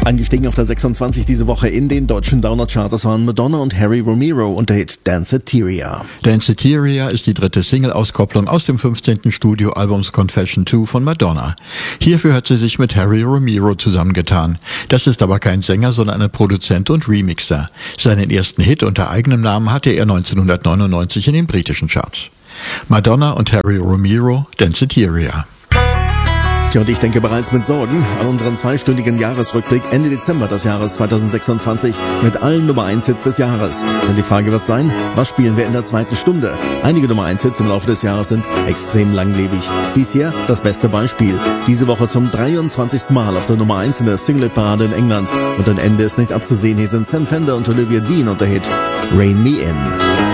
Angestiegen auf der 26 diese Woche in den deutschen Download-Charts waren Madonna und Harry Romero und der Hit Danceteria. Danceteria ist die dritte Single-Auskopplung aus dem 15. Studioalbums Confession 2 von Madonna. Hierfür hat sie sich mit Harry Romero zusammengetan. Das ist aber kein Sänger, sondern ein Produzent und Remixer. Seinen ersten Hit unter eigenem Namen hatte er 1999 in den britischen Charts. Madonna und Harry Romero, Danceteria. Tja, und ich denke bereits mit Sorgen an unseren zweistündigen Jahresrückblick Ende Dezember des Jahres 2026 mit allen Nummer 1 Hits des Jahres. Denn die Frage wird sein, was spielen wir in der zweiten Stunde? Einige Nummer 1 Hits im Laufe des Jahres sind extrem langlebig. Dies hier das beste Beispiel. Diese Woche zum 23. Mal auf der Nummer 1 in der Single-Parade in England. Und ein Ende ist nicht abzusehen. Hier sind Sam Fender und Olivia Dean und der Hit Rain Me In.